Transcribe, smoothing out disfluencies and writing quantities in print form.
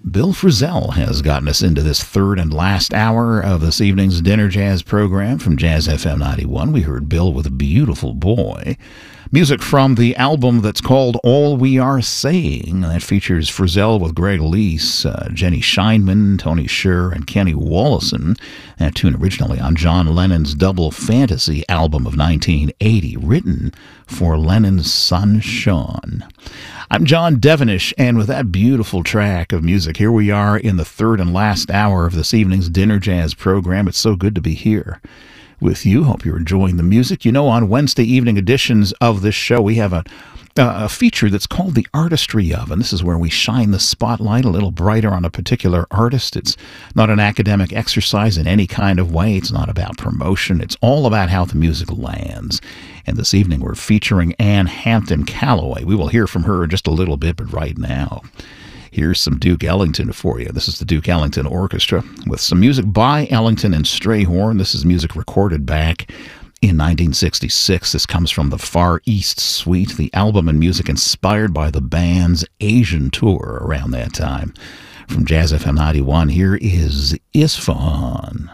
Bill Frisell has gotten us into this third and last hour of this evening's Dinner Jazz program from Jazz FM 91. We heard Bill with A Beautiful Boy. Music from the album that's called All We Are Saying. That features Frisell with Greg Lease, Jenny Scheinman, Tony Scher, and Kenny Wollesen. That tune originally on John Lennon's Double Fantasy album of 1980, written for Lennon's son Sean. I'm John Devenish, and with that beautiful track of music, here we are in the third and last hour of this evening's Dinner Jazz program. It's so good to be here with you. Hope you're enjoying the music. You know, on Wednesday evening editions of this show, we have a feature that's called The Artistry Of, and this is where we shine the spotlight a little brighter on a particular artist. It's not an academic exercise in any kind of way. It's not about promotion. It's all about how the music lands. And this evening we're featuring Ann Hampton Callaway. We will hear from her in just a little bit, but right now, here's some Duke Ellington for you. This is the Duke Ellington Orchestra with some music by Ellington and Strayhorn. This is music recorded back in 1966. This comes from the Far East Suite, the album and music inspired by the band's Asian tour around that time. From Jazz FM 91, here is Isfahan.